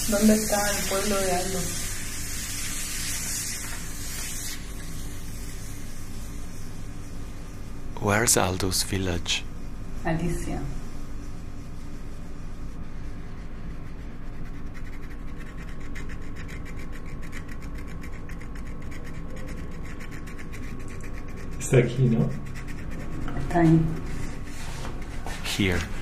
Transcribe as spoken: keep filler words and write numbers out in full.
¿Dónde está el pueblo de Aldo? Where's Aldo's village? Alicia. Está aquí, ¿no? Está ahí. Here.